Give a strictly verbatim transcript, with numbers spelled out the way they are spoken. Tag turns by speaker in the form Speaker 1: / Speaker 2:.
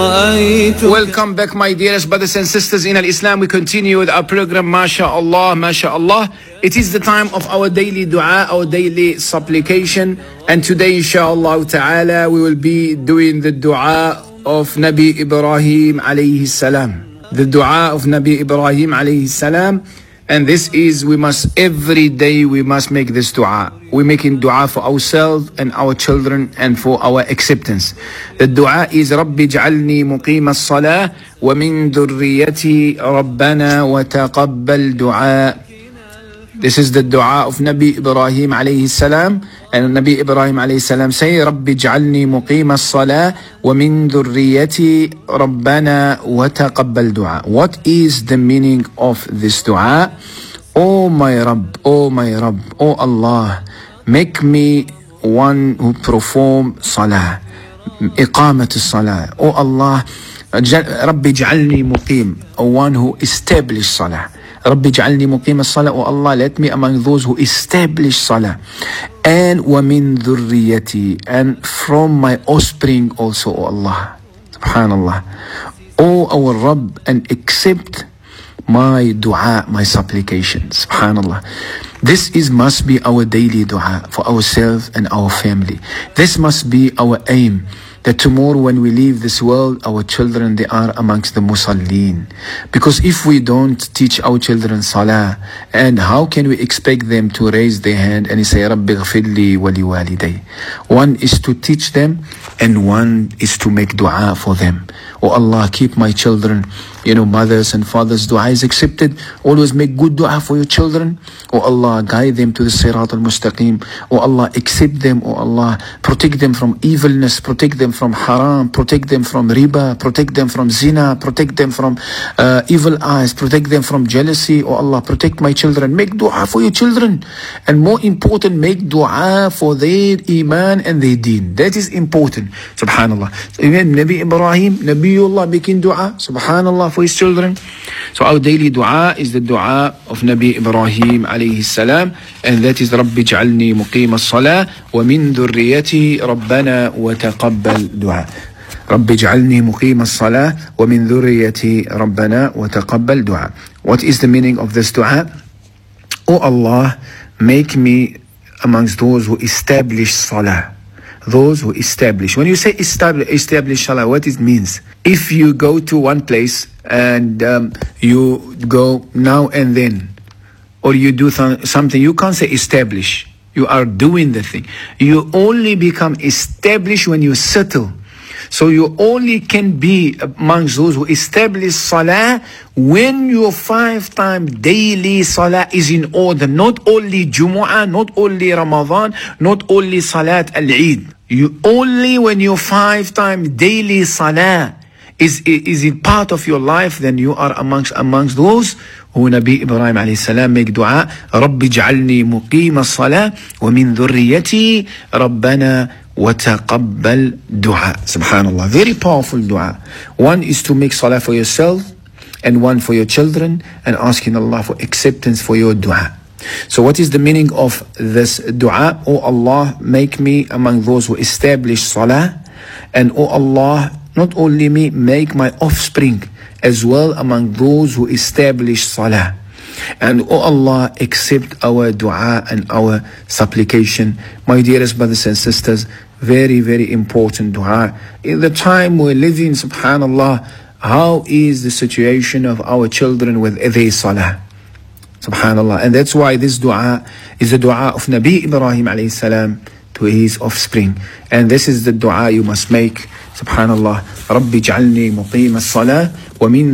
Speaker 1: Welcome back, my dearest brothers and sisters in Islam. We continue with our program, MashaAllah, MashaAllah. It is the time of our daily dua, our daily supplication. And today, inshallah ta'ala, we will be doing the dua of Nabi Ibrahim alayhi salam. The dua of Nabi Ibrahim alayhi salam. And this is, we must, every day we must make this dua. We're making dua for ourselves and our children and for our acceptance. The dua is, Rabbi ja'alni muqima as-salah wa min dhurriyyati rabbana wa taqabbal dua. This is the dua of Nabi Ibrahim alayhi salam. And Nabi Ibrahim alayhi salam say, Rabbi ja'alni muqima as-salah wa min dhurriyyati rabbana wa taqabbal dua. What is the meaning of this dua? Oh my Rabb, oh my Rabb, oh Allah, make me one who perform salah, iqamat as-salah. Oh Allah, Rabbi ja'alni muqim, one who establish salah. Rabbi ja'alni muqim as-salah. Oh Allah, let me among those who establish salah. And wa min dhurriyyati, and from my offspring also, oh Allah. Subhanallah. Oh our Rabb, and accept my dua, my supplication. Subhanallah. This is must be our daily dua for ourselves and our family. This must be our aim, that tomorrow when we leave this world, our children, they are amongst the musallin. Because if we don't teach our children salah, and how can we expect them to raise their hand and say, Rabbi ghfirli wa li waliday? One is to teach them, and one is to make dua for them. Oh Allah, keep my children. You know, mothers and fathers, dua is accepted. Always make good dua for your children. Oh Allah, guide them to the sirat al-mustaqim. Oh Allah, accept them. Oh Allah, protect them from evilness, protect them from haram, protect them from riba, protect them from zina, protect them from uh, evil eyes, protect them from jealousy. Oh Allah, protect my children. Make dua for your children. And more important, make dua for their iman and their deen. That is important. Subhanallah. So, even Nabi Ibrahim, Nabiullah making dua, subhanallah, for his children. So our daily dua is the dua of Nabi Ibrahim alayhi salam, and that is Rabbi ja'alni muqima as-salah wa min dhurriyyati rabbana wa taqabbal dua. Rabbi ja'alni muqima as-salah wa min dhurriyyati rabbana wa taqabbal dua. What is the meaning of this dua? Oh Allah, make me amongst those who establish salah. Those who establish. When you say establish, establish salah, what it means? If you go to one place and um, you go now and then, or you do th- something, you can't say establish. You are doing the thing. You only become established when you settle. So you only can be amongst those who establish salah when your five time daily salah is in order. Not only Jumu'ah, not only Ramadan, not only Salat al-Eid. You only when your five time daily salah is, is in part of your life, then you are amongst amongst those who Nabi Ibrahim alayhi salam make dua. Rabbi ja'alni muqima as-salah wa min dhurriyyati rabbana wa taqabbal dua. Subhanallah. Very powerful dua. One is to make salah for yourself, and one for your children, and asking Allah for acceptance for your dua. So what is the meaning of this dua? Oh Allah, make me among those who establish salah, and oh Allah, not only me, make my offspring as well among those who establish salah. And oh Allah, accept our dua and our supplication. My dearest brothers and sisters, very, very important dua. In the time we're living, subhanallah, how is the situation of our children with their salah? Subhanallah. And that's why this dua is the dua of Nabi Ibrahim alayhi salam to his offspring. And this is the dua you must make. Subhanallah. Rabbi ja'alni muqima as-salah wa min